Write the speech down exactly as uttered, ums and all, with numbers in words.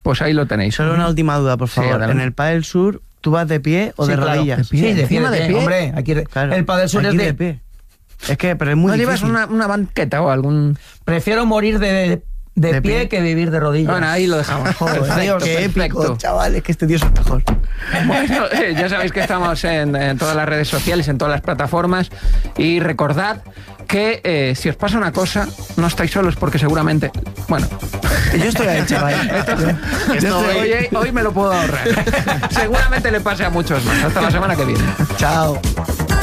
pues ahí lo tenéis. Solo una última duda, por favor. Sí, en el pádel sur, ¿tú vas de pie o Sí, de claro, rodillas? de pie, sí, de encima pie, de pie. Hombre, aquí Claro, el pádel sur aquí es de... de pie. Es que, pero es muy ¿No llevas difícil. una, una banqueta o algún...? Prefiero morir de, de, De pie, pie. que vivir de rodillas. Bueno, ahí lo dejamos. Joder, Perfecto, qué épico, perfecto. chaval, es que este tío es el mejor. Bueno, eh, ya sabéis que estamos en, en todas las redes sociales, en todas las plataformas, y recordad que eh, si os pasa una cosa, no estáis solos porque seguramente... Bueno... Yo estoy ahí, chaval. Esto, Yo esto estoy ahí. hoy, hoy me lo puedo ahorrar. Seguramente le pase a muchos más. Hasta la semana que viene. Chao.